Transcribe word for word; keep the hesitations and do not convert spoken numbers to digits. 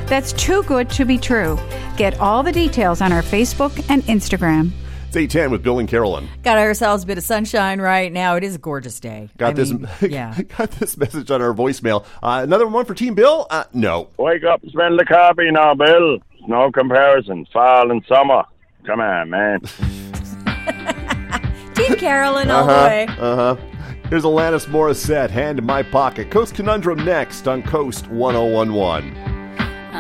that's too good to be true. Get all the details on our Facebook and Instagram. It's eight ten with Bill and Carolyn. Got ourselves a bit of sunshine right now. It is a gorgeous day. Got I this mean, yeah. Got this message on our voicemail. Uh, another one for Team Bill? Uh, no. Wake up and smell the coffee now, Bill. No comparison. Fall and summer. Come on, man. Team Carolyn all uh-huh, the way. Uh-huh. Here's Alanis Morissette, Hand in My Pocket. Coast Conundrum next on Coast one oh one one.